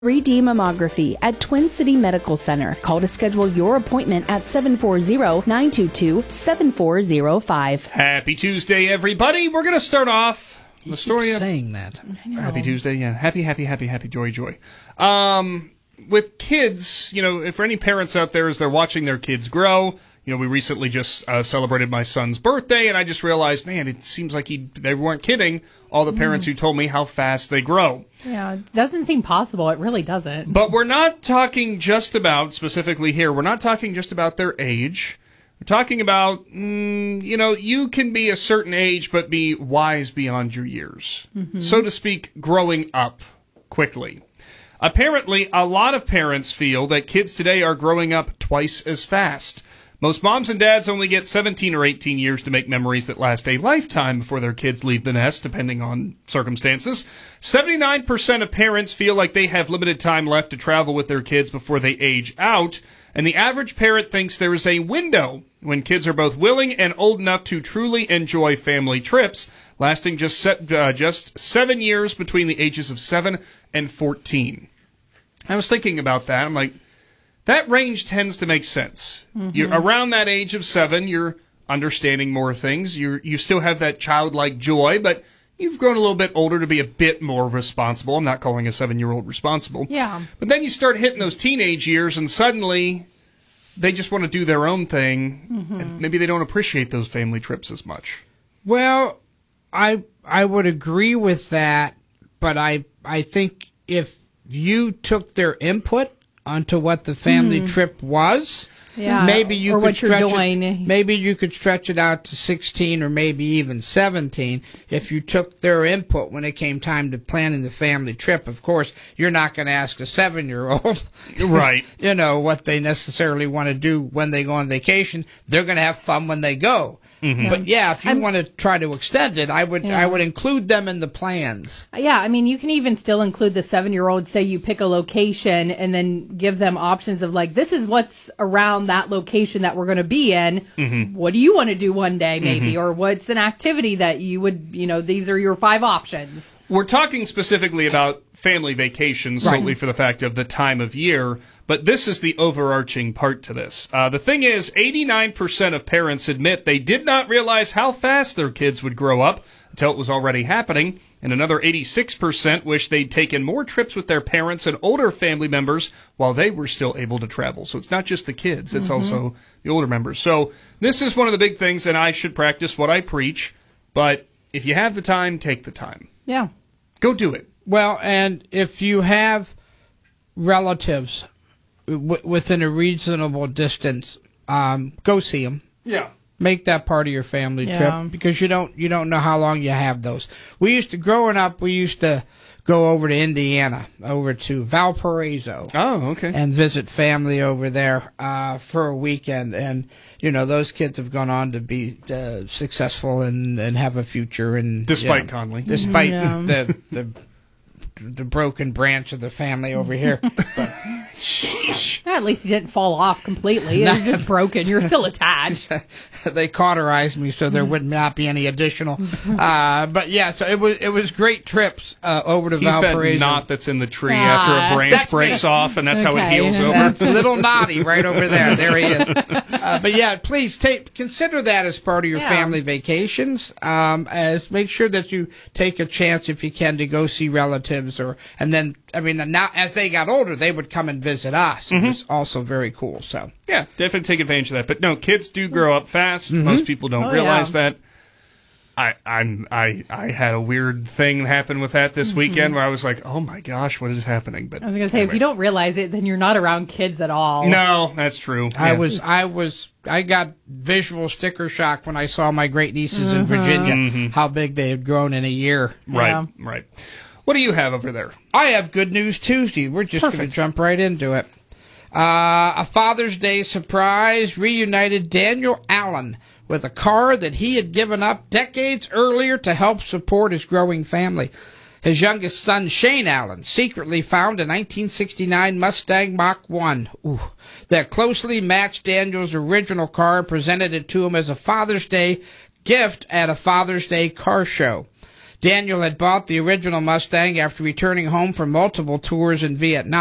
3D mammography at Twin City Medical Center. Call to schedule your appointment at 740-922-7405. Happy Tuesday, everybody. We're going to start off the story of saying that. Happy Tuesday, yeah. Happy, joy. With kids, for any parents out there as they're watching their kids grow, we recently just celebrated my son's birthday, and I just realized, man, it seems like they weren't kidding, all the parents who told me how fast they grow. Yeah, it doesn't seem possible. It really doesn't. But we're not talking just about, specifically here, we're not talking just about their age. We're talking about, you can be a certain age, but be wise beyond your years. So to speak, growing up quickly. Apparently, a lot of parents feel that kids today are growing up twice as fast. Most moms and dads only get 17 or 18 years to make memories that last a lifetime before their kids leave the nest, depending on circumstances. 79% of parents feel like they have limited time left to travel with their kids before they age out, and the average parent thinks there is a window when kids are both willing and old enough to truly enjoy family trips, lasting just 7 years between the ages of 7 and 14. I was thinking about that. I'm like, that range tends to make sense. You're around that age of 7, you're understanding more things. You still have that childlike joy, but you've grown a little bit older to be a bit more responsible. I'm not calling a 7-year-old responsible. Yeah. But then you start hitting those teenage years, and suddenly they just want to do their own thing, and maybe they don't appreciate those family trips as much. Well, I would agree with that, but I think if you took their input onto what the family trip was, maybe you could stretch it. Maybe you could stretch it out to 16 or maybe even 17 if you took their input when it came time to planning the family trip. Of course, you're not going to ask a 7-year-old, right? What they necessarily want to do when they go on vacation. They're going to have fun when they go. But if you want to try to extend it, I would include them in the plans. Yeah, you can even still include the 7-year-old. Say you pick a location and then give them options of like, this is what's around that location that we're going to be in. What do you want to do one day, maybe, or what's an activity that you would, these are your 5 options. We're talking specifically about family vacations solely for the fact of the time of year. But this is the overarching part to this. The thing is, 89% of parents admit they did not realize how fast their kids would grow up until it was already happening. And another 86% wish they'd taken more trips with their parents and older family members while they were still able to travel. So it's not just the kids, it's also the older members. So this is one of the big things, and I should practice what I preach. But if you have the time, take the time. Yeah. Go do it. Well, and if you have relatives within a reasonable distance, go see them. Yeah. Make that part of your family trip because you don't know how long you have those. Growing up, we used to go over to Indiana, over to Valparaiso. Oh, okay. And visit family over there for a weekend. And, those kids have gone on to be successful and have a future. And despite Conley. Despite the broken branch of the family over here. Sheesh. At least he didn't fall off completely. You're just broken. You're still attached. They cauterized me so there would not be any additional. But so it was great trips over to Valparaiso. He's that knot that's in the tree after a branch breaks off, and that's how it heals over. That's little Knotty right over there. There he is. But please consider that as part of your family vacations. Make sure that you take a chance if you can to go see relatives, now as they got older, they would come and visit us. It was also very cool. So yeah, definitely take advantage of that. But no, kids do grow up fast. Most people don't realize that. I had a weird thing happen with that this weekend where I was like, oh my gosh, what is happening? But I was going to say, if you don't realize it, then you're not around kids at all. No, that's true. I got visual sticker shock when I saw my great nieces in Virginia, how big they had grown in a year. Right. What do you have over there? I have Good News Tuesday. We're just going to jump right into it. A Father's Day surprise reunited Daniel Allen with a car that he had given up decades earlier to help support his growing family. His youngest son, Shane Allen, secretly found a 1969 Mustang Mach 1 that closely matched Daniel's original car and presented it to him as a Father's Day gift at a Father's Day car show. Daniel had bought the original Mustang after returning home from multiple tours in Vietnam.